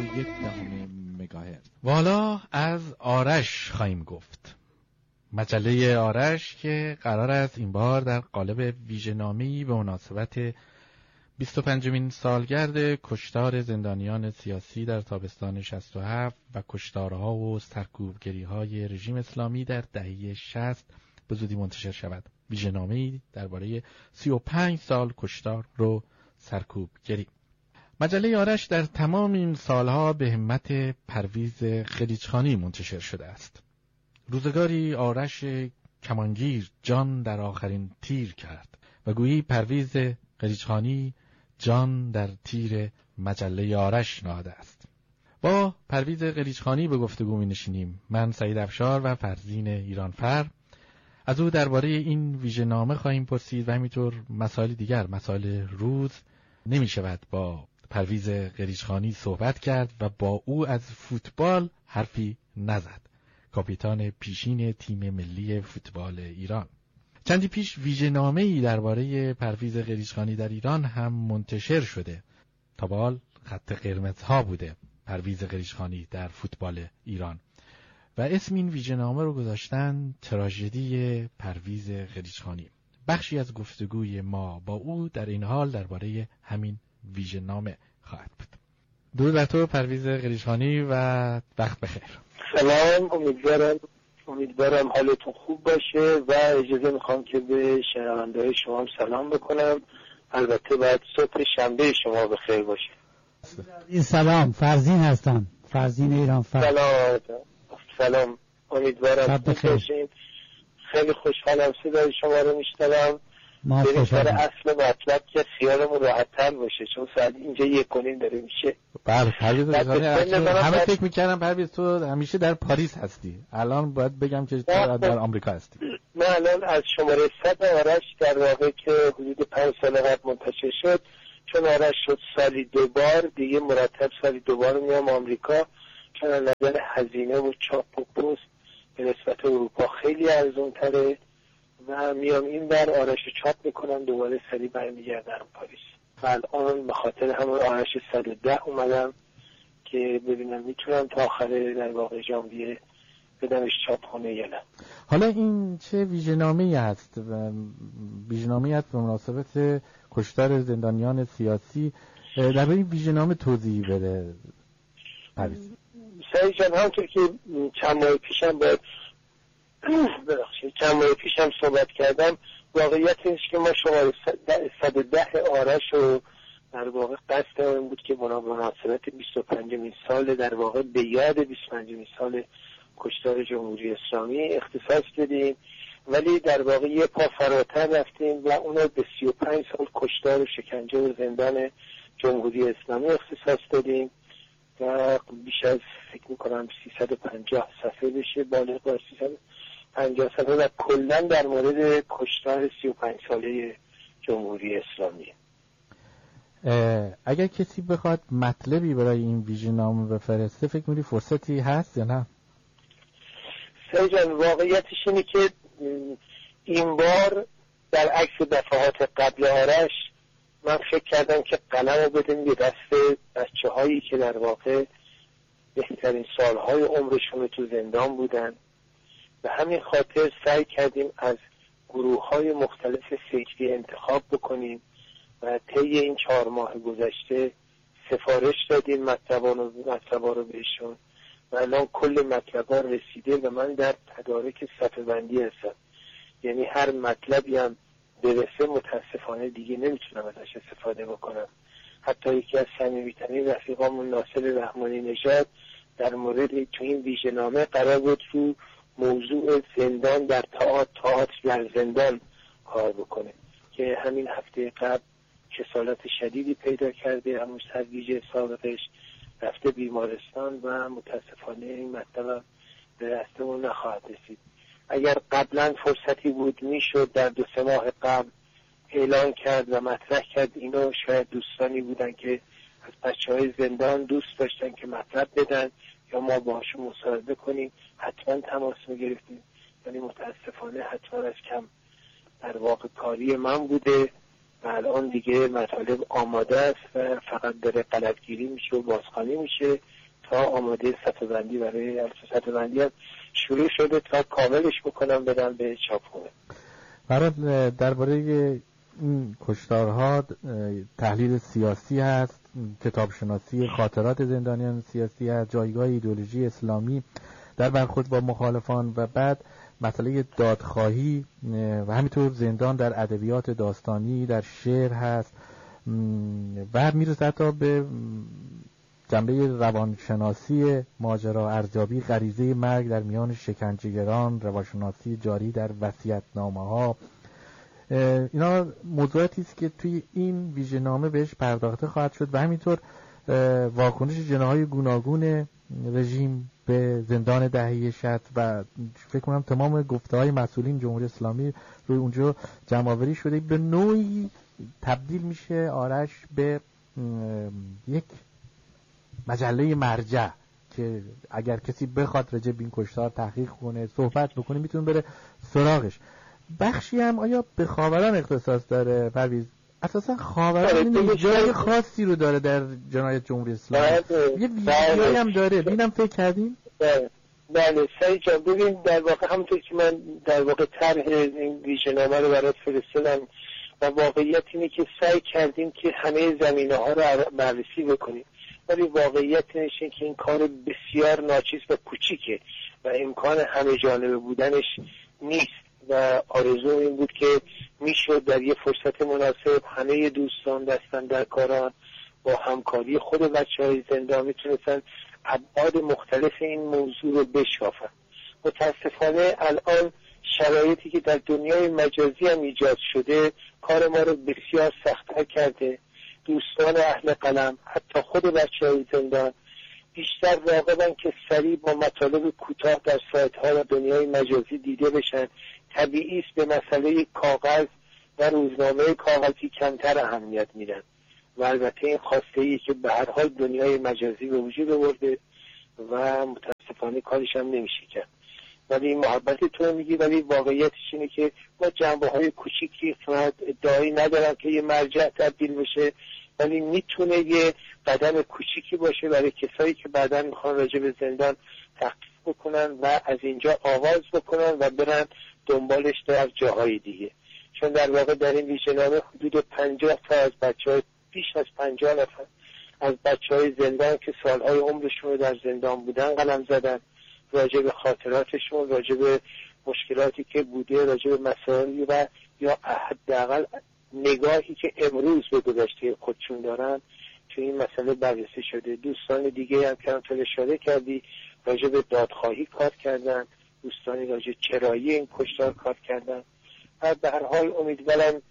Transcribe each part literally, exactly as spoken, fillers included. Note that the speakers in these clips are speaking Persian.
یک دهم مگاهرتز. والا از آرش خواهیم گفت. مجله آرش که قرار است این بار در قالب ویژه‌نامه‌ای به مناسبت بیست و پنجمین سالگرد کشتار زندانیان سیاسی در تابستان شصت و هفت و کشتارها و سرکوبگری‌های رژیم اسلامی در دهه شصت به زودی منتشر شود. ویژه‌نامه‌ای درباره سی و پنج سال کشتار و سرکوبگری. مجله آرش در تمام این سالها به همت پرویز خلیجخانی منتشر شده است. روزگاری آرش کمانگیر جان در آخرین تیر کرد و گویی پرویز خلیجخانی جان در تیر مجله آرش نهاده است. با پرویز خلیجخانی به گفتگو می نشینیم. من سعید افشار و فرزین ایرانفر از او درباره این ویژه‌نامه خواهیم پرسید و همینطور مسائل دیگر. مسائل روز نمی شود با پرویز خلیجخانی صحبت کرد و با او از فوتبال حرفی نزد. کاپیتان پیشین تیم ملی فوتبال ایران. چندی پیش ویژه‌نامه‌ای درباره پرویز خلیجخانی در ایران هم منتشر شده. تا به حال خط قرمزها بوده پرویز خلیجخانی در فوتبال ایران و اسم این ویژه‌نامه رو گذاشتن تراژدی پرویز خلیجخانی. بخشی از گفتگوی ما با او در این حال درباره همین ویژه‌نامه خواهد بود. درود بر تو پرویز خلیجخانی و وقت بخیر. سلام، امیدوارم امیدوارم حالتون خوب باشه و اجازه میخوام که به شنونده‌های شما هم سلام بکنم. البته بعد صبح شنبه شما بخیر باشه. این سلام، فرزین هستم، فرزین ایرانفر. سلام سلام، امیدوارم خوب باشین. خیلی خوشحالم صدای شما رو میشنوم. بریم سر اصل مطلب که خیالمون راحت‌تر باشه، چون ساعت اینجا یک و نیم داره میشه. بله پرویز همه فکر میکردم پرویز تو همیشه در پاریس هستی، الان باید بگم که تو در آمریکا هستی. من الان از شماره صد آرش در واقع که حدود پنج سال قبل منتشر شد، چون آرش شد سالی دوبار دیگه مرتب سالی دوبار میام آمریکا، چون از نظر هزینه و چاپ و پست به نسبت اروپا خیلی ارزون تره و میام این در آرش چاپ میکنم، دوباره سری برمیگردم پاریس. و الان به خاطر همون آرش صد و ده اومدم که ببینم میتونم تا آخر در واقع ژانویه بدمش چاپ کنه یا نه. حالا این چه ویژه‌نامه‌ای هست؟ ویژه‌نامه‌ای هست به مناسبت کشتار زندانیان سیاسی. در این ویژه‌نامه توضیح بده پرویز. سعید جان، همونطور که چند ماه پیشم باید ببخشید چند ماه پیشم صحبت کردم، واقعیت اینه که ما شماره صد و ده آرش رو در واقع قصد این بود که به مناسبت بیست و پنجمین سال در واقع به یاد بیست و پنجمین سال کشتار جمهوری اسلامی اختصاص بدیم، ولی در واقع یه پا فراتر رفتیم و اونو به سی و پنج سال کشتار و شکنجه و زندان جمهوری اسلامی اختصاص دادیم و بیش از فکر میکنم سیصد و پنجاه صفحه بشه، بالغ بر سیصد و پنجاه صفحه و کلا در مورد کشتار سی و پنج ساله جمهوری اسلامی. اگر کسی بخواد مطلبی برای این ویژه‌نامه بفرسته فکر می‌کنی فرصتی هست یا نه؟ سعید جان، واقعیتش اینه که این بار در عکس دفعات قبل آرش من فکر کردم که قلم رو بدیم به دست بچه هایی که در واقع بهترین سالهای عمرشون تو زندان بودن و همین خاطر سعی کردیم از گروه های مختلف فکری انتخاب بکنیم و طی این چهار ماه گذشته سفارش دادیم مطلبان رو بهشون و الان کل مطلبان رسیده و من در تدارک صفحه بندی هستم. یعنی هر مطلبی هم برسه متاسفانه دیگه نمیتونم ازش استفاده بکنم. حتی یکی از صمیمی‌ترین رفیقامون ناصر رحمانی نژاد در مورد تو این ویژه‌نامه قرار بود رو موضوع زندان در تئاتر تئاتر در زندان کار بکنه که همین هفته قبل کسالت شدیدی پیدا کرده، همون سرگیجه سابقش رفته بیمارستان و متاسفانه این مطلب به دستمون نخواهد رسید. اگر قبلا فرصتی بود میشد در دو سه ماه قبل اعلان کرد و مطرح کرد، اینو شاید دوستانی بودن که از بچه‌های زندان دوست داشتن که مطلب بدن یا ما باهاشون مصاحبه کنیم، حتما تماس میگرفتیم. ولی متاسفانه حتما از کم در واقع کاری من بوده و الان دیگه مطالب آماده است و فقط داره قلبگیری میشه و بازخوانی میشه تا آماده صفحه‌بندی برای صفحه‌بندی هم شروع شده تا کاملش بکنم بدم به چاپخونه. برای درباره این کشتارها تحلیل سیاسی هست، کتاب شناسی خاطرات زندانیان سیاسی هست، جایگاه ایدئولوژی اسلامی در برخورد با مخالفان و بعد مسئله دادخواهی و همینطور زندان در ادبیات داستانی، در شعر هست و میرسه حتی به جنبه روانشناسی ماجرا ارزیابی غریزه مرگ در میان شکنجهگران، روانشناسی جاری در وصیت‌نامه‌ها. اینا موضوعاتی است که توی این ویژه‌نامه بهش پرداخته خواهد شد و همینطور واکنش جناح‌های گوناگون رژیم به زندان دهه شصت و فکر کنم تمام گفته‌های مسئولین جمهوری اسلامی روی اونجا جمع‌آوری شده. به نوعی تبدیل میشه آرش به یک مجله مرجع که اگر کسی بخواد راجع به این کشتار تحقیق کنه، صحبت بکنه، میتونه بره سراغش. بخشی هم آیا به خاوران اختصاص داره پرویز؟ اساسا خاوران این جای خاصی رو داره در جنایت جمهوری اسلامی. یه ویدیویی هم داره، ببینم فکر کردین؟ بله بله سعید جان، ببین در واقع همونطور که من در واقع طرح این ویژه‌نامه رو برات فرستادم و واقعیت اینه که سعی کردیم که همه زمینه‌ها رو بررسی بکنیم، ولی واقعیت اینه که این کار بسیار ناچیز و کوچیکه و امکان همه جانبه بودنش نیست و آرزو این بود که میشد در یه فرصت مناسب همه دوستان دستن در کاران با همکاری خود بچه‌های زندان میتونستن ابعاد مختلف این موضوع رو بشکافن. متاسفانه الان شرایطی که در دنیای مجازی هم ایجاد شده کار ما رو بسیار سخت‌تر کرده. دوستان اهل قلم، حتی خود بچه‌های زندان بیشتر راغبن که سریع با مطالب کوتاه در سایت‌ها و دنیای مجازی دیده بشن. طبیعی است به مسئله کاغذ و روزنامه کاغذی کمتر اهمیت میدن و البته این خواسته‌ای که به هر حال دنیای مجازی به وجود آورده و متاسفانه کارش هم نمیشه کرد. ولی محبت تو میگی، ولی واقعیتش اینه که ما جنبه‌های کوچیکی فقط ادعایی ندارم که یه مرجع تبدیل بشه، ولی میتونه یه قدم کوچیکی باشه برای کسایی که بعداً میخوان راجع به زندان تحقیق بکنن و از اینجا آغاز بکنن و برن دنبالش در جاهای دیگه. چون در واقع در این ویژه‌نامه حدود پنجاه تا از بچه‌های بیش از پنجاه نفر از بچه‌های زندان که سالهای عمرشون رو در زندان بودن قلم زدن، راجع به خاطراتشون، راجع به مشکلاتی که بوده، راجع به مسائلی و یا حداقل نگاهی که امروز به گذشته خودشون دارن تو این مسئله بررسی شده. دوستان دیگه هم که هم اشاره کردی راجع به دادخواهی کار کردن، دوستانی راجع چرایی این کشتار کار کردن. و به هر حال امیدوارم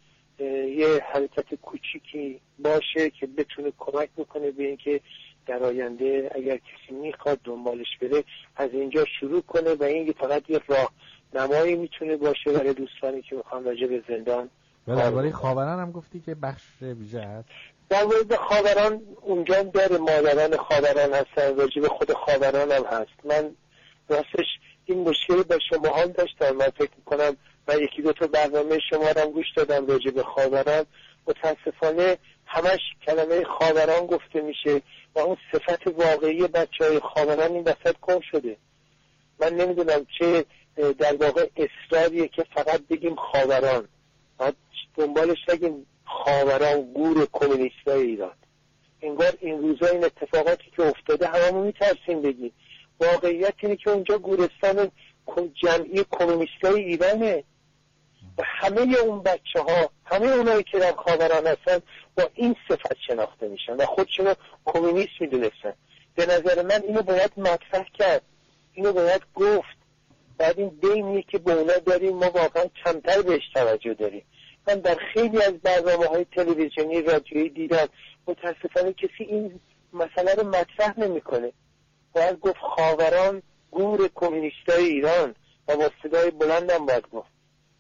یه حرکت کوچیکی باشه که بتونه کمک بکنه به اینکه در آینده اگر کسی میخواد دنبالش بره از اینجا شروع کنه و این فقط یه راه نمایی میتونه باشه برای دوستانی که میخوان راجع به زندان. و درباره خاوران هم گفتی که بخش ویژه هست. در مورد خاوران اونجا داره، مادران خاوران هستن، راجع به خود خاوران هم هست. من راستش این مشکلی با شما هم داشتم، من فکر میکنم من یکی دو تا برنامه شما رو هم گوش دادم راجع به خاوران. متاسفانه همش کلمه خاوران گفته میشه و اون صفت واقعی بچه‌های خاوران این وسط گم شده. من نمیدونم چه در واقع اصراریه که فقط بگیم خاوران، بعد دنبالش بگیم خاوران گور کمونیستای ایران. انگار این روزا این اتفاقاتی که افتاده هممون میترسیم بگیم. واقعیت اینه که اونجا گورستان جمعی کمونیستای ایرانه و همه اون بچه ها، همه اونایی که در خاوران هستن با این صفت شناخته میشن و خودشون رو کمونیست میدونستن. به نظر من اینو باید مطرح کرد، اینو باید گفت. بعد این دینیه که به اونا داریم ما واقعا کمتر بهش توجه داریم. من در خیلی از برنامه‌های تلویزیونی رادیویی دیدم متاسفانه کسی این مسئله رو مطرح نمیکنه. باید گفت خاوران گور کمونیستای ایران و با صدای بلندم باید گفت.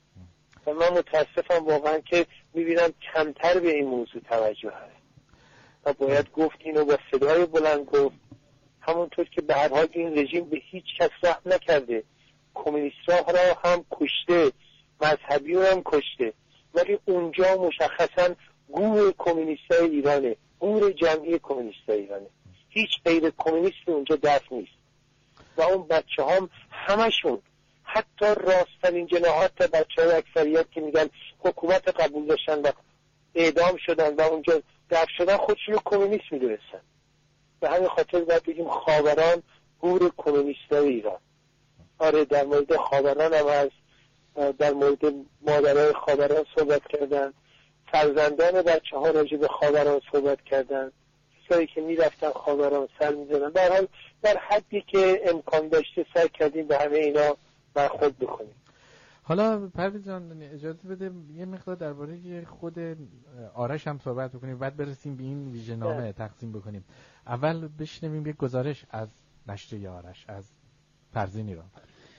و من متاسفم واقعا که میبینم کمتر به این موضوع توجه هست و باید گفت اینو با صدای بلند گفت. همونطور که به هر حال این رژیم به هیچ کس رحم نکرده، کمونیست‌ها را هم کشته، مذهبی را هم کشته، ولی اونجا مشخصا گور کمونیستای ایرانه، گور جمعی کمونیستای ایرانه. هیچ غیر کمونیستی اونجا دست نیست و اون بچه هم همشون حتی راستترین جناحات بچه های اکثریت که میگن حکومت قبول داشتن و اعدام شدن و اونجا دفع شدن خودشون رو کمونیست میدونستن. به همین خاطر باید بگیم خاوران گور کمونیستای ایران. آره در مورد خاوران هم هست، در مورد مادرای خاوران صحبت کردن، فرزندان بچه ها راجع به خاوران صحبت کردن، کسایی که میرفتن خاوران سر میزنن. در حال در حدی که امکان داشته سعی کردیم به همه اینا برخورد بکنیم. حالا پرویز جان اجازه بده یه مقدار درباره خود آرش هم صحبت بکنیم، بعد برسیم به این ویژه‌نامه تقسیم بکنیم. اول بشنویم یک گزارش از نشریه آرش از فرزین ایران.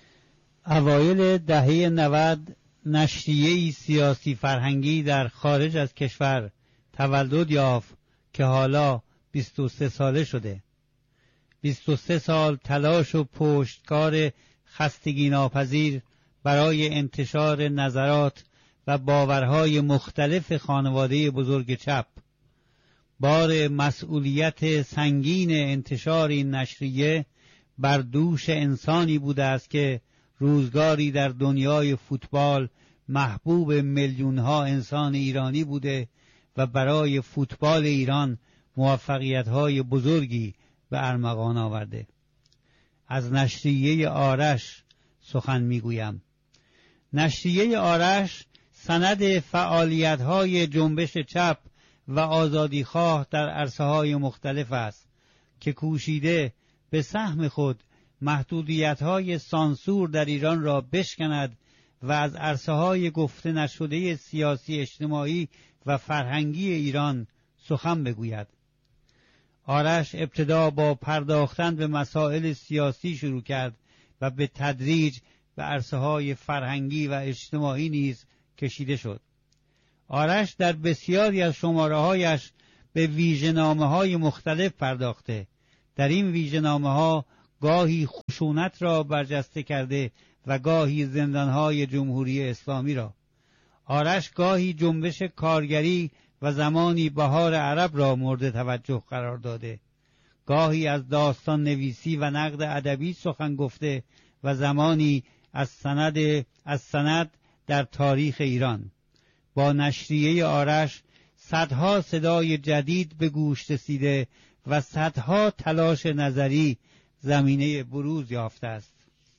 اوایل دهه نود نشریه‌ای سیاسی فرهنگی در خارج از کشور تولد یافت که حالا بیست و سه ساله شده. بیست و سه سال تلاش و پشتکار خستگی ناپذیر برای انتشار نظرات و باورهای مختلف خانواده بزرگ چپ. بار مسئولیت سنگین انتشار این نشریه بر دوش انسانی بوده است که روزگاری در دنیای فوتبال محبوب میلیون‌ها انسان ایرانی بوده و برای فوتبال ایران موفقیت‌های بزرگی به ارمغان آورده. از نشریه آرش سخن میگویم. نشریه آرش سند فعالیت‌های جنبش چپ و آزادیخواه در عرصه‌های مختلف است که کوشیده به سهم خود محدودیت‌های سانسور در ایران را بشکند و از عرصه‌های گفته نشده سیاسی، اجتماعی و فرهنگی ایران سخن بگوید. آرش ابتدا با پرداختن به مسائل سیاسی شروع کرد و به تدریج به عرصه‌های فرهنگی و اجتماعی نیز کشیده شد. آرش در بسیاری از شماره‌هایش به ویژه‌نامه‌های مختلف پرداخته. در این ویژه‌نامه‌ها گاهی خشونت را برجسته کرده و گاهی زندان‌های جمهوری اسلامی را. آرش گاهی جنبش کارگری و زمانی بهار عرب را مورد توجه قرار داده. گاهی از داستان نویسی و نقد ادبی سخن گفته و زمانی از سند از سند در تاریخ ایران. با نشریه آرش صدها صدای جدید به گوش رسیده و صدها تلاش نظری زمینه بروز یافته است.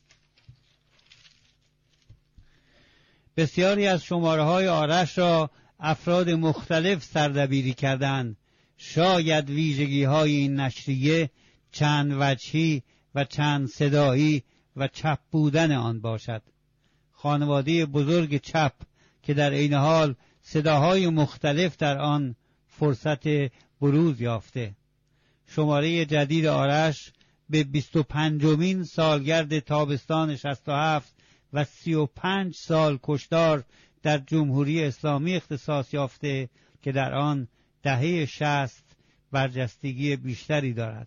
بسیاری از شماره‌های آرش را افراد مختلف سردبیری کردند. شاید ویژگی‌های این نشریه چند وجهی و چند صدایی و چپ بودن آن باشد. خانواده بزرگ چپ که در عین حال صداهای مختلف در آن فرصت بروز یافته. شماره جدید آرش به بیست و پنجمین سالگرد تابستان شصت و هفت و سی و پنج سال کشتار در جمهوری اسلامی اختصاص یافته که در آن دهه شصت برجستگی بیشتری دارد.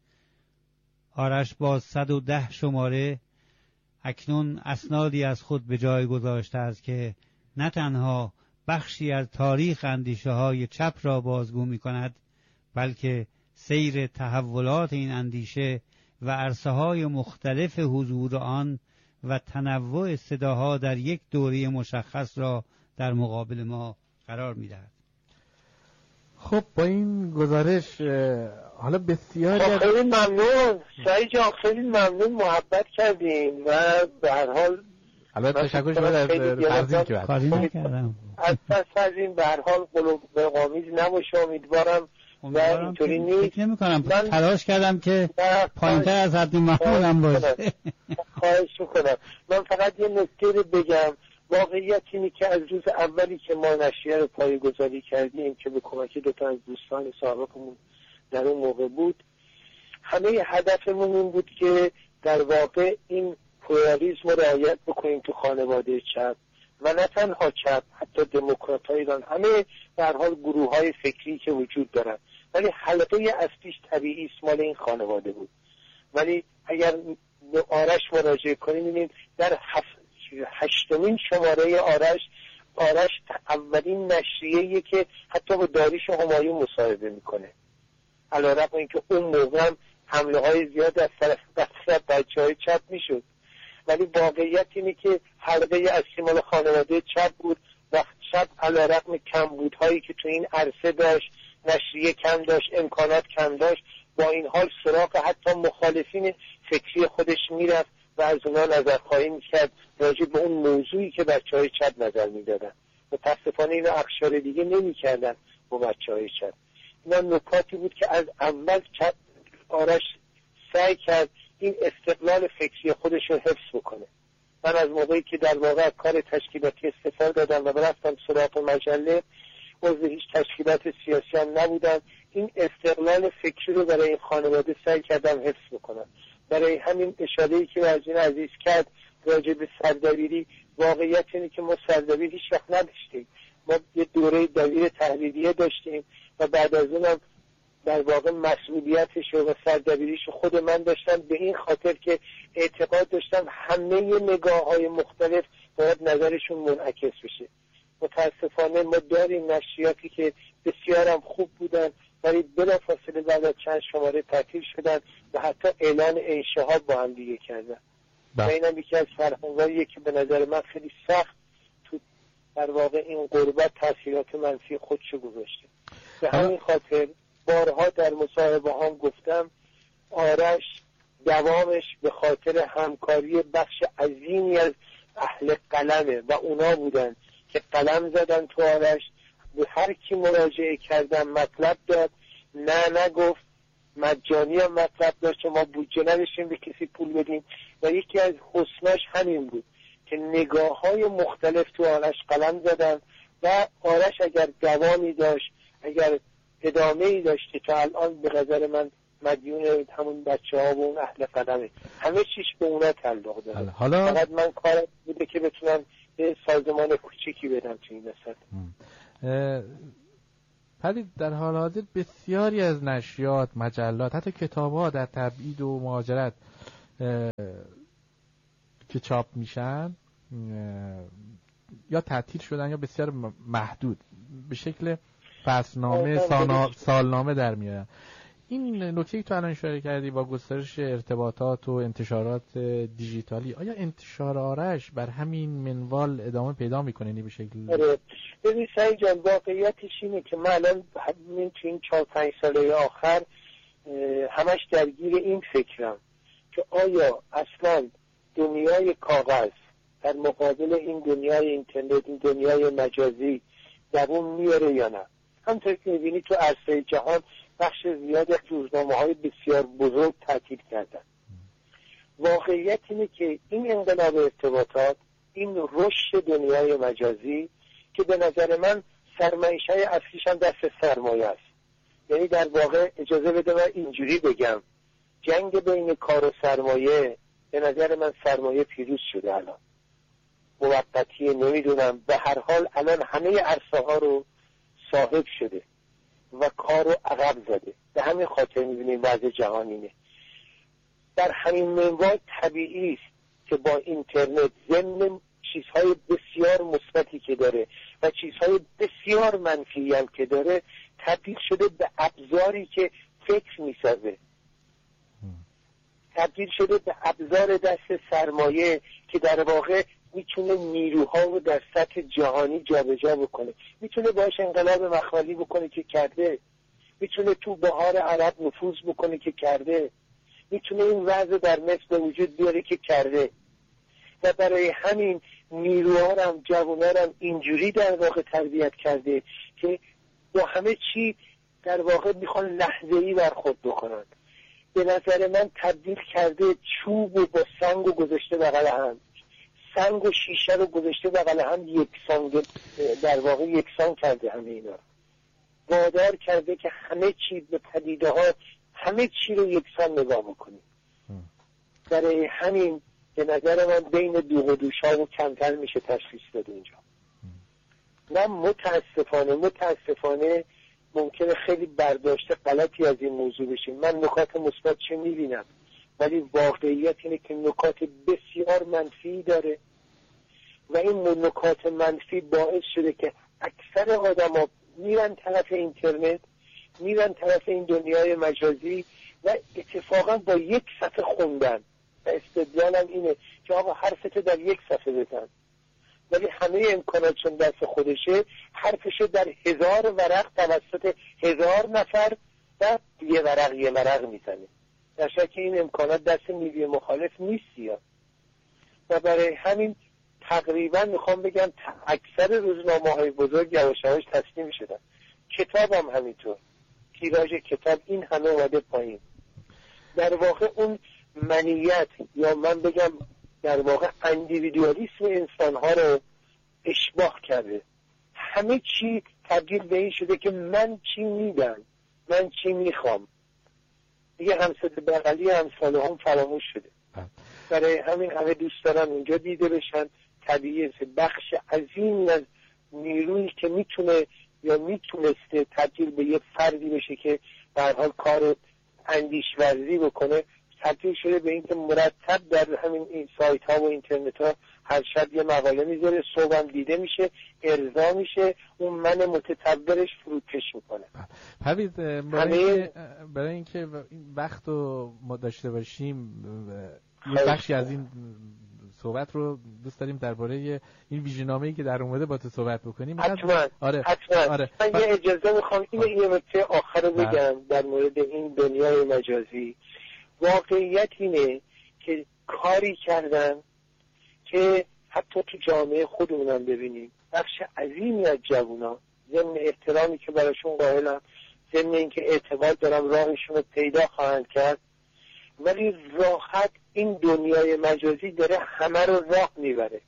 آرش با صد و ده شماره اکنون اسنادی از خود به جای گذاشته است که نه تنها بخشی از تاریخ اندیشه های چپ را بازگو می کند، بلکه سیر تحولات این اندیشه و عرصه های مختلف حضور آن و تنوع صداها در یک دوره مشخص را در مقابل ما قرار می دهد. خب با این گزارش حالا بسیاری خب خیلی ممنون سعید جان، خیلی ممنون، محبت کردیم و به هر حال البته تشکر شما از فرزین که کاری نکردم. از پس از این به هر حال قلوب قامیز نباشه، امیدوارم و اینطوری نیست. فکر نمی کنم تلاش کردم که پایین‌تر از حد معمولم باشه. خواهش میکنم. من فقط یه نکته رو بگم. واقعیت اینه که از روز اولی که ما نشریه رو پایه‌گذاری کردیم که به کمک دو تا از دوستان سابقمون در اون موقع بود، همه هدفمون این بود که در واقع این پلورالیسم رو رعایت بکنیم تو خانواده چپ و نه تنها چپ، حتی دموکرات‌های ایران، همه به هر حال گروه‌های فکری که وجود دارن، ولی حلقه اصلیش طبیعی مال این خانواده بود. ولی اگر به آرش مراجعه کنیم می‌بینید در هفت هشتمین شماره آرش آرش اولین نشریه‌ایه که حتی با داریوش همایون مصاحبه میکنه. علیرغم اینکه اون موقع هم حمله های زیاد از طرف بچه های چپ میشد، ولی واقعیت اینه که حلقه اصلی مال خانواده چپ بود و چپ علیرغم کمبودهایی که تو این عرصه داشت، نشریه کم داشت، امکانات کم داشت، با این حال سراغ حتی مخالفین فکری خودش میرفت و از اونا نظرخواهی میکرد راجع به اون موضوعی که بچه های چپ نظر میدادن. متاسفانه اینو اقشار دیگه نمیکردن با بچه های چپ. اینا نکاتی بود که از اول چپ آرش سعی کرد این استقلال فکری خودش رو حفظ بکنه. من از موقعی که در واقع کار تشکیلاتی استفاده دادم و برفتم سراغ مجله، عضو هیچ تشکیلات سیاسی هم نبودم، این استقلال فکری رو برای این خانواده سعی کردم حفظ بکنم. برای همین اشاره‌ای که وزیر عزیز کرد راجع به سردبیری، واقعیت اینه که ما سردبیر هیچ وقت نداشتیم. ما یه دوره دبیر تحریریه داشتیم و بعد از اونم در واقع مسئولیتش و سردبیریش خود من داشتم، به این خاطر که اعتقاد داشتم همه نگاه‌های مختلف باید نظرشون منعکس بشه. متاسفانه ما داریم نشریاتی که بسیارم خوب بودن ولی بلافاصله بعد از چند شماره تعطیل شدن و حتی اعلان انشهاب با هم دیگه کردن. و اینم یکی از فرهنگاییه که به نظر من خیلی سخت تو در واقع این غربت تاثیرات منفی خودشو گذاشته. به همین خاطر بارها در مصاحبه هم گفتم آرش دوامش به خاطر همکاری بخش عظیمی از اهل قلمه و اونا بودن که قلم زدن تو آرش، به هر کی مراجعه کردن مطلب داد، نه نگفت، مجانی هم مطلب داشت که ما بودجه نداشتیم به کسی پول بدیم و یکی از حسناش همین بود که نگاه های مختلف تو آرش قلم زدن و آرش اگر دوامی داشت، اگر ادامه ای داشت که تا الان به نظر من مدیون همون بچه ها و اون اهل قلمه، همه چیش به اونا تعلق داره. حالا فقط من کارم بوده که بتونم یه سازمان کوچیکی بدم تو این مثلا. ولی در حال حاضر بسیاری از نشریات، مجلات، حتی کتاب‌ها در تبعید و مهاجرت که چاپ میشن یا تعطیل شدن یا بسیار محدود به شکل فصلنامه، سالنامه در میارن. این نکته که تو الان اشاره کردی با گسترش ارتباطات و انتشارات دیجیتالی، آیا انتشار آرش بر همین منوال ادامه پیدا میکنه نی به شکل؟ آره ببین سعید جان، واقعیتش اینه که من الان همین تو این چهار پنج ساله آخر همش درگیر این فکرم که آیا اصلا دنیای کاغذ در مقابل این دنیای اینترنت، این دنیای مجازی دوام میاره یا نه؟ همونطور که میبینی تو عرصه جهان بخش زیاد از روزنامه‌های بسیار بزرگ تعطیل کردن. واقعیت اینه که این انقلاب ارتباطات، این رشد دنیای مجازی که به نظر من سرمایه‌های اصلیش هم دست سرمایه است، یعنی در واقع اجازه بده من اینجوری بگم جنگ بین کار و سرمایه، به نظر من سرمایه پیروز شده الان، موقتی نمیدونم، به هر حال الان همه عرصه ها رو صاحب شده و کار رو عقب زده. به همین خاطر میبینیم وضع جهان اینه. در همین منوال طبیعی است که با اینترنت ضمن چیزهای بسیار مثبتی که داره و چیزهای بسیار منفی هم که داره، تبدیل شده به ابزاری که فکر میسازه، تبدیل شده به ابزار دست سرمایه که در واقع میتونه نیروها رو در سطح جهانی جابجا بکنه، میتونه باش انقلاب مخالی بکنه که کرده، میتونه تو بهار عرب نفوذ بکنه که کرده، میتونه این وضع در مصر به وجود بیاره که کرده. و برای همین نیروها رو هم جوانها رو هم اینجوری در واقع تربیت کرده که با همه چی در واقع میخوان لحظه‌ای برخورد بکنن. به نظر من تبدیل کرده چوب و با سنگ و گذاشته بغل هم، سنگ و شیشه رو گذاشته بغل هم، یکسان در واقع یکسان کرده همه اینا، وادار کرده که همه چی به پدیده ها همه چی رو یکسان نگاه بکنیم. برای همین به نظر من بین دوغ و دوش ها و کمتر میشه تشخیص داد اینجا. نه متاسفانه متاسفانه ممکنه خیلی برداشته غلطی از این موضوع بشیم. من نکات مثبت چه میبینم، ولی واقعیت اینه که نکات بسیار منفی داره و این نکات منفی باعث شده که اکثر آدم ها میرن طرف اینترنت میرن طرف این دنیای مجازی و اتفاقا با یک صفحه خوندن و استدلالم اینه که آقا حرفتو در یک صفحه بزن، ولی همه امکاناتشون دست خودشه، حرفشو در هزار ورق توسط هزار نفر و یه ورق یه ورق میزنه. در شک این امکانات دست نیروی مخالف نیست یا و برای همین تقریبا میخوام بگم اکثر روزنامه‌های بزرگ یواش یواش تسلیم شدن. کتاب هم همینطور، تیراژ کتاب این همه اومده پایین. در واقع اون منیت یا من بگم در واقع اندیویدوالیسم انسان‌ها رو اشباح کرده. همه چی تبدیل به این شده که من چی میدم، من چی میخوام. دیگه همسط بغلی همساله هم فراموش شده. برای همین همه دوست دارن اونجا دیده بشن. طبیعیه بخش عظیمی از نیرویی که میتونه یا میتونسته تبدیل به یه فردی بشه که به هر حال کار اندیش‌ورزی بکنه، تبدیل شده به این که مرتب در همین این سایت ها و اینترنت ها هر شب یه مقاله میذاره، صبح هم دیده میشه، ارضا میشه، اون من متطورش فروکش میکنه. پرویز، برای, برای اینکه این وقت رو ما داشته باشیم یه بخشی از این صحبت رو دوست داریم درباره این ویژه‌نامه‌ای که در اومده با تو صحبت بکنیم. حتما آره. حتما آره. من یه اجازه میخوام این یه نکته آخر رو بگم در مورد این دنیای مجازی. واقعیت اینه که کاری کردن که حتی تو جامعه خودمونم ببینیم بخش عظیمی از جوونا ضمن احترامی که براشون قائلم، ضمن اینکه اعتقاد دارم راهشون رو پیدا خواهند کرد، ولی راحت این دنیای مجازی داره همه رو راه میبره.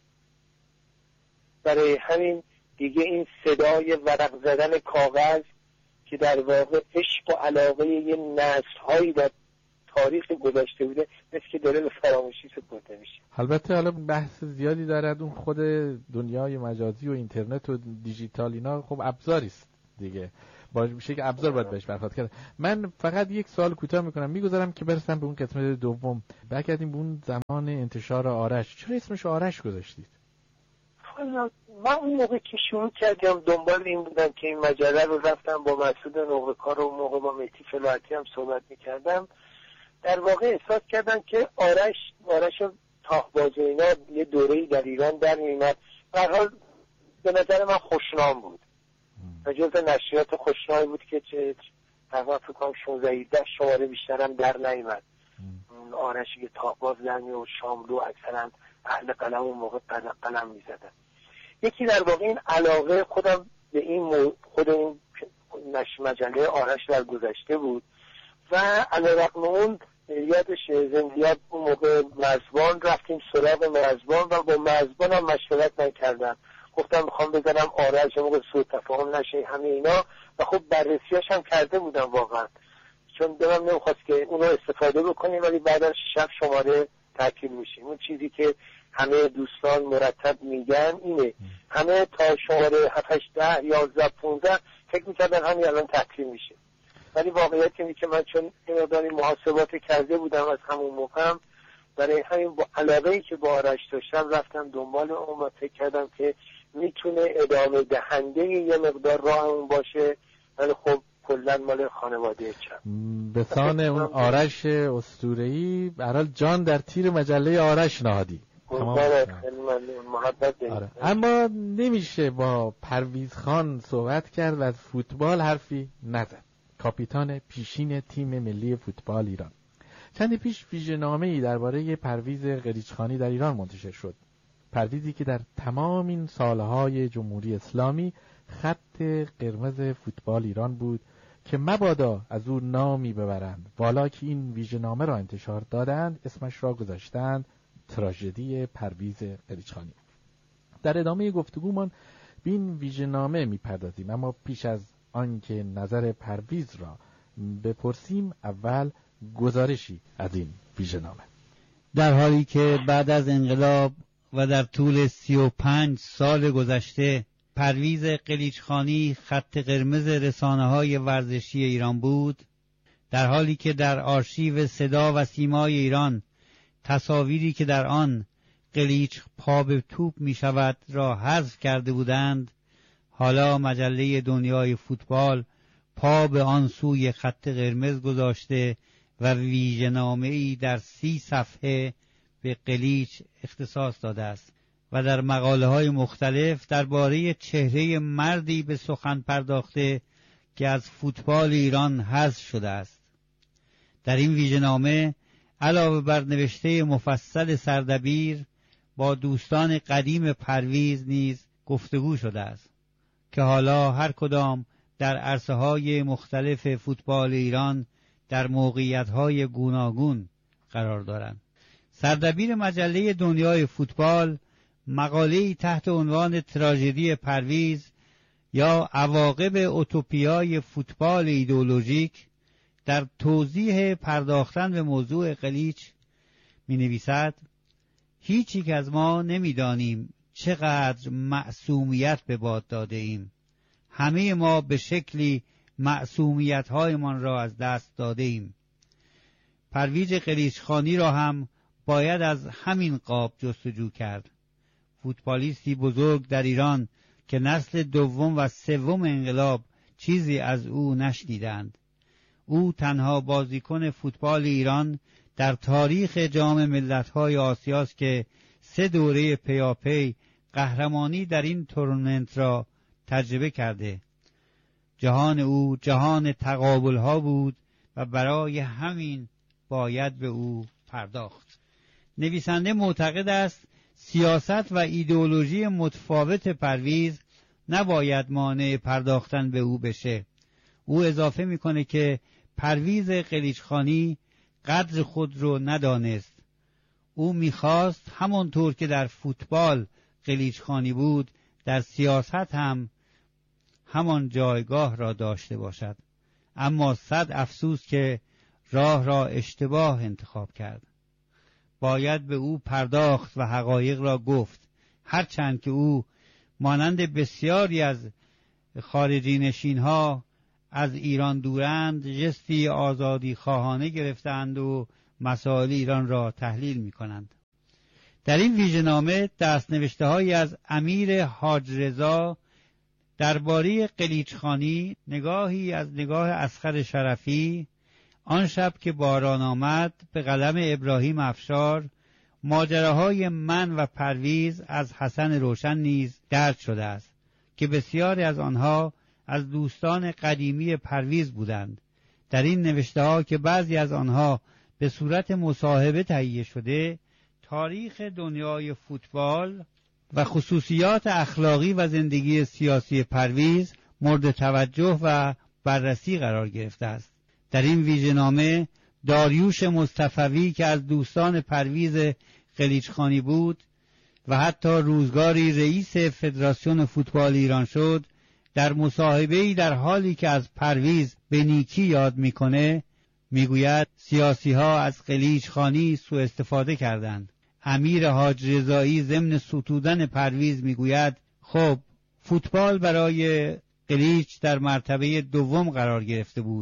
برای همین دیگه این صدای ورق زدن کاغذ که در واقع عشق و علاقه یه نسل‌هایی در تاریخ گذشته بوده مثل که داره به فراموشی سپرده میشه. البته حالا بحث زیادی دارد اون خود دنیای مجازی و اینترنت و دیجیتال اینا خب ابزاری است دیگه، باشه میشه که ابزار باید بهش برخورد کرد. من فقط یک سوال کوتاه میکنم میگذارم که برسم به اون قسمت دوم. برگردیم به اون زمان انتشار آرش. چرا اسمش آرش گذاشتید؟ من اون موقع که شروع کردم دنبال این بودم که این مجله رو رفتم با مسعود نقره‌کار و اون موقع با مهدی فلاحتی هم صحبت میکردم، در واقع احساس کردم که آرش آرش تاه‌باز اینا یه دوره‌ای در ایران در می‌اومد. به هر حال به نظر من خوشنام بود و جزء نشریات خوشنامی بود که چه تقریبا فکر کنم شانزده هجده شماره بیشترم در نیامد. آرشی که تاه‌باز در می‌آورد، شاملو اکثرا اهل قلم اون موقع قلم می‌زدن. یکی در واقع این علاقه خودم به این خود این نشر مجله آرش در گذشته بود و علیرغم اون یادش زندیات اون موقع مرزبان رفتیم سراغ مرزبان و با مرزبان هم مشورت نکردم، گفتم میخوام بذارم آرش موقع سوء تفاهم نشه همه اینا و خب بررسیاش هم کرده بودم واقعا، چون دلم نمیخواست که اونو استفاده بکنیم ولی بعد از شش شماره تعطیل میشیم. اون چیزی که همه دوستان مرتب میگن اینه، همه تا شماره هفت هشت ده یازده پانزده فکر میکردن همین الان تعطیل میشه، ولی واقعیت اینه که من چون این مقداری محاسبات کرده بودم از همون موقع هم، برای همین با علاقه‌ای که با آرش داشتم رفتم دنبال اون و فکر کردم که میتونه ادامه دهنده یه مقدار راه اون باشه، ولی خب کلا مال خانواده چم. به سان اون آرش اسطوره‌ای به هر حال جان در تیر مجله آرش نهادی. آره. اما نمیشه با پرویز خان صحبت کرد و از فوتبال حرفی نزد. کاپیتان پیشین تیم ملی فوتبال ایران. چند پیش ویژه‌نامه‌ای درباره پرویز قلیچخانی در ایران منتشر شد. پرویزی که در تمام این سالهای جمهوری اسلامی خط قرمز فوتبال ایران بود که مبادا از او نامی ببرند. والا که این ویژه‌نامه را انتشار دادند اسمش را گذاشتند تراژدی پرویز قلیچخانی. در ادامه گفتگومان به این ویژه‌نامه میپردازیم، اما پیش از آنکه نظر پرویز را بپرسیم اول گزارشی از این ویژه‌نامه. در حالی که بعد از انقلاب و در طول سی و پنج سال گذشته پرویز قلیچخانی خط قرمز رسانه‌های ورزشی ایران بود، در حالی که در آرشیو صدا و سیمای ایران تصاویری که در آن قلیچ پا به توپ می شود را حذف کرده بودند، حالا مجله دنیای فوتبال پا به آن سوی خط قرمز گذاشته و ویژه‌نامه‌ای در سی صفحه به قلیچ اختصاص داده است و در مقاله‌های مختلف درباره چهره مردی به سخن پرداخته که از فوتبال ایران حذف شده است. در این ویژه‌نامه علاوه بر نوشته مفصل سردبیر با دوستان قدیم پرویز نیز گفتگو شده است که حالا هر کدام در عرصه‌های مختلف فوتبال ایران در موقعیت‌های گوناگون قرار دارند. سردبیر مجله دنیای فوتبال مقاله‌ای تحت عنوان تراژدی پرویز یا عواقب اوتوپیای فوتبال ایدئولوژیک در توضیح پرداختن به موضوع قلیچ می نویسد: هیچ یک از ما نمی دانیم چقدر معصومیت به باد داده ایم. همه ما به شکلی معصومیت هایمان را از دست داده ایم. پرویز قلیچخانی را هم باید از همین قاب جستجو کرد. فوتبالیستی بزرگ در ایران که نسل دوم و سوم انقلاب چیزی از او نشنیدند. او تنها بازیکن فوتبال ایران در تاریخ جام ملت‌های آسیاست که سه دوره پیاپی قهرمانی در این تورنمنت را تجربه کرده. جهان او جهان تقابل‌ها بود و برای همین باید به او پرداخت. نویسنده معتقد است سیاست و ایدئولوژی متفاوت پرویز نباید مانع پرداختن به او بشه. او اضافه میکنه که پرویز قلیچخانی قدر خود رو ندانست. او میخواست همانطور که در فوتبال قلیچخانی بود در سیاست هم همان جایگاه را داشته باشد، اما صد افسوس که راه را اشتباه انتخاب کرد. باید به او پرداخت و حقایق را گفت، هرچند که او مانند بسیاری از خارجی نشین ها از ایران دورند، جستی آزادی خواهانه گرفتند و مسائل ایران را تحلیل می کنند. در این ویژه‌نامه دستنوشته هایی از امیر حاج رضا درباره قلیچخانی، نگاهی از نگاه اصغر شرفی، آن شب که باران آمد به قلم ابراهیم افشار، ماجراهای من و پرویز از حسن روشن نیز درج شده است که بسیاری از آنها از دوستان قدیمی پرویز بودند. در این نوشته ها که بعضی از آنها به صورت مصاحبه تهیه شده، تاریخ دنیای فوتبال و خصوصیات اخلاقی و زندگی سیاسی پرویز مورد توجه و بررسی قرار گرفته است. در این ویژه‌نامه داریوش مصطفوی که از دوستان پرویز قلیچخانی بود و حتی روزگاری رئیس فدراسیون فوتبال ایران شد، در مصاحبه‌ای در حالی که از پرویز به نیکی یاد میکنه میگوید سیاسی‌ها از قلیچخانی سوء استفاده کردند. امیر حاج رضایی ضمن ستودن پرویز میگوید خب فوتبال برای قلیچ در مرتبه دوم قرار گرفته بود.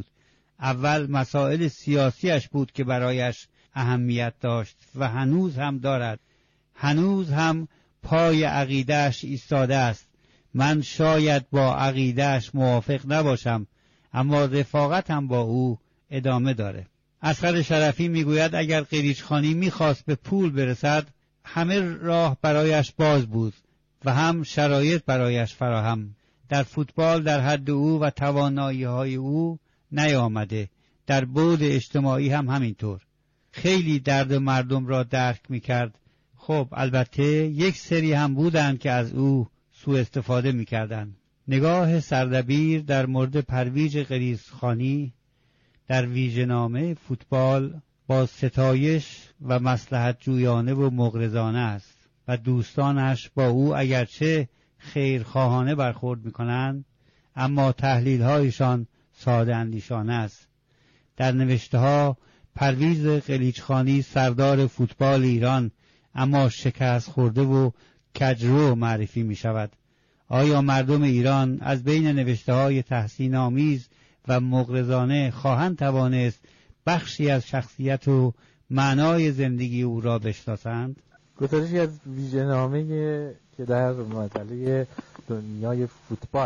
اول مسائل سیاسیش بود که برایش اهمیت داشت و هنوز هم دارد. هنوز هم پای عقیدهش ایستاده است. من شاید با عقیدهش موافق نباشم، اما رفاقت هم با او ادامه داره. اصغر شرفی میگوید اگر قلیچخانی میخواست به پول برسد، همه راه برایش باز بود و هم شرایط برایش فراهم. در فوتبال در حد او و توانایی‌های او نیامده. در بعد اجتماعی هم همینطور. خیلی درد مردم را درک میکرد. خب البته یک سری هم بودند که از او سوء استفاده میکردند. نگاه سردبیر در مورد پرویز قلیچخانی در ویژه‌نامه فوتبال با ستایش و مصلحت جویانه و مغرضانه است و دوستانش با او اگرچه خیرخواهانه برخورد میکنند، اما تحلیل‌هایشان ساده اندیشانه است. در نوشته ها پرویز قلیچخانی سردار فوتبال ایران اما شکست خورده و کجرو معرفی می شود. آیا مردم ایران از بین نوشته های تحسین آمیز و مغرضانه خواهند توانست بخشی از شخصیت و معنای زندگی او را بشناسند؟ گزارشی از ویژه‌نامه که در مجله دنیای فوتبال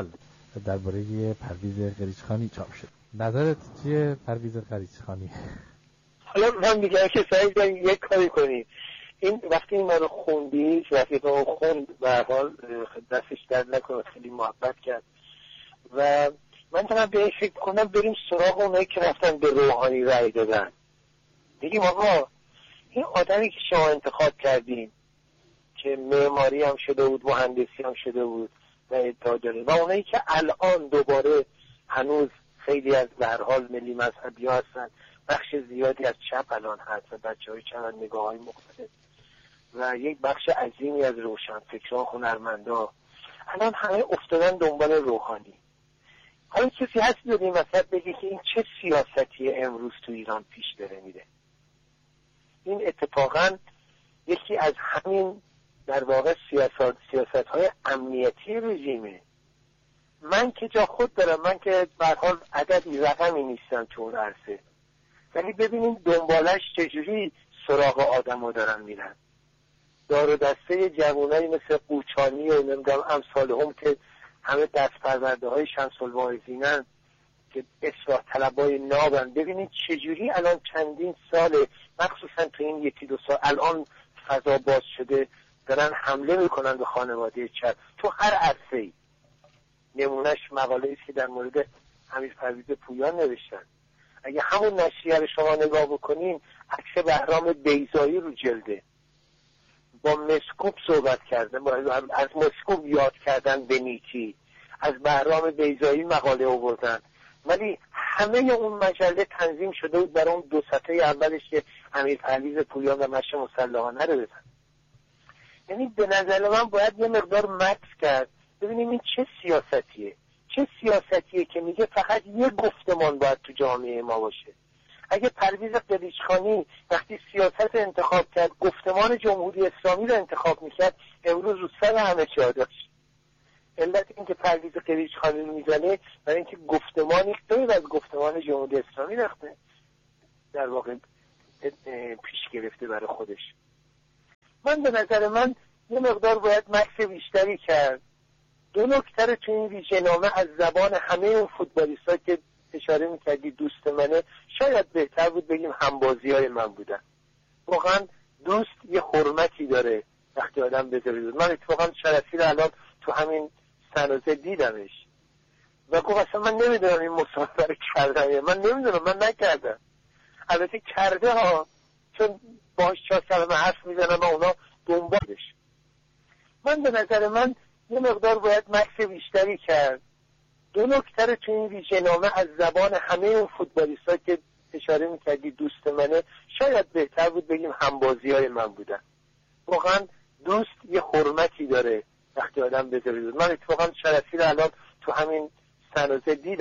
درباره پرویز قریچخانی چاپ شد. نظرت چیه پرویز قریچخانی؟ حالا من میگم که سعی جان یک کاری کنید، این وقتی این ما رو خوندید، وقتی ما رو خوند به هر حال دستش درد نکنه، خیلی محبت کرد و من دارم به این فکر کنم بریم سراغ اونایی که رفتن به روحانی رأی دادن، بگیم آقا این آدمی که شما انتخاب کردین که معماری هم شده بود، مهندسی هم شده بود و ادعا داره، و اونایی که الان دوباره هنوز خیلی از به هر حال ملی مذهبی ها هستن، بخش زیادی از چپ الان هست و بچه های چند نگاه های مختلف و یک بخش عظیمی از روشنفکران، هنرمندا الان همه افتادن دنبال روحانی. حالا کسی هست بدیم مثلا بگه که این چه سیاستی امروز تو ایران پیش داره میره؟ این اتفاقا یکی از همین در واقع سیاست سیاست های امنیتی رژیمه. من که جا خود دارم، من که به هر حال عددی رقمی نیستم تو اون عرصه، ولی ببینیم دنبالش چجوری سراغ آدمو دارن میرن. دار و دسته جوانایی مثل قوچانی و نمیدونم امثال هم که همه دست پرورده های شمس الواعظینن که اصلاح طلبای نابن، ببینید چجوری الان چندین ساله مخصوصا تو این یکی دو سال الان فضا باز شده دارن حمله میکنن به خانواده چپ تو هر عرصه‌ای. نمونهش مقاله است که در مورد امیر پرویز پویان نوشتن. اگه همون نشریه رو شما نگاه بکنین، عکس بهرام بیضایی رو جلده، با مسکوب صحبت کردن، از مسکوب یاد کردن به نیکی، از بهرام بیضایی مقاله آوردن، ولی همه اون مجله تنظیم شده بود برای اون دو صفحه اولش که امیر پرویز پویان و مشی مسلحانه رو بزن. یعنی به نظر من باید یه مقدار مکس کرد ببینیم این چه سیاستیه، چه سیاستیه که میگه فقط یه گفتمان باید تو جامعه ما باشه. اگه پرویز قریچخانی وقتی سیاست انتخاب کرد گفتمان جمهوری اسلامی رو انتخاب میکرد، امروز رو سر همه جا داشت. علت این که پرویز قریچخانی رو میزنه برای اینکه گفتمانی غیر از گفتمان جمهوری اسلامی رفته در واقع پیش گرفته برای خودش. من به نظر من یه مقدار باید مکس بیشتری کرد. دو نکته رو تو این ویژه‌نامه از زبان همه اون فوتبالیست‌ها که اشاره میکردی دوست منه، شاید بهتر بود بگیم همبازی های من بودن. واقعا دوست یه حرمتی داره وقتی آدم بذاره. من اتفاقا شرفی رو الان تو همین سنوزه دیدمش و گفت اصلا من نمیدونم این مصاحبه رو کردم، من نمیدونم، من نکردم. البته کرده ها، چون باهاش چهار کلمه حرف میزنم و اونا دنبالش. من به نظر من یه مقدار باید مکس بیشتری کرد. دو نکته رو تو این ویژه‌نامه از زبان همه اون فوتبالیست‌ها که اشاره میکردی دوست منه، شاید بهتر بود بگیم همبازی های من بودن. واقعا دوست یه حرمتی داره وقتی آدم بذاره. من اتفاقا شرفی رو الان تو همین سنوزه دیدم.